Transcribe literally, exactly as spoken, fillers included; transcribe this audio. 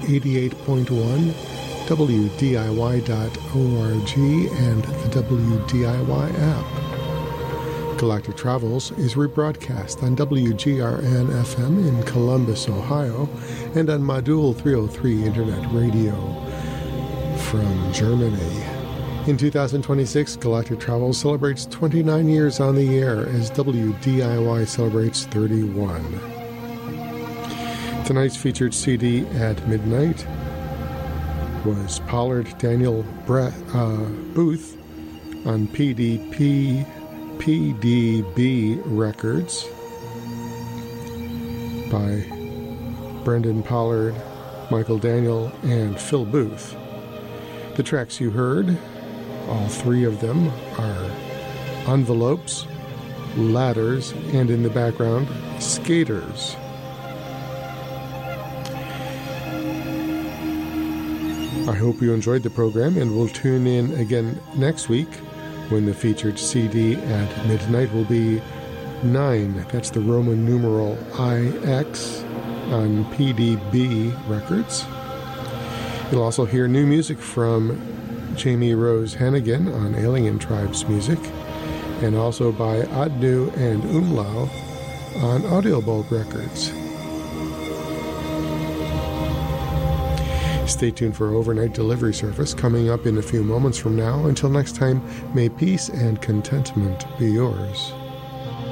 eighty-eight point one, W D I Y dot org, and the W D I Y app. Galactic Travels is rebroadcast on W G R N F M in Columbus, Ohio, and on Modul three oh three Internet Radio from Germany. In two thousand twenty-six, Galactic Travels celebrates twenty-nine years on the air as W D I Y celebrates thirty-one. Tonight's featured C D at midnight was Pollard Daniel Bre- uh, Booth on P D P, P D B Records by Brendan Pollard, Michael Daniel, and Phil Booth. The tracks you heard, all three of them, are Envelopes, Ladders, and in the background, Skaters. I hope you enjoyed the program, and we'll tune in again next week when the featured C D at midnight will be nine. That's the Roman numeral I X on P D B Records. You'll also hear new music from Jamie Rose Hannigan on Alien Tribes Music, and also by Adnu and Umlau on Audiobulb Records. Stay tuned for overnight delivery service coming up in a few moments from now. Until next time, may peace and contentment be yours.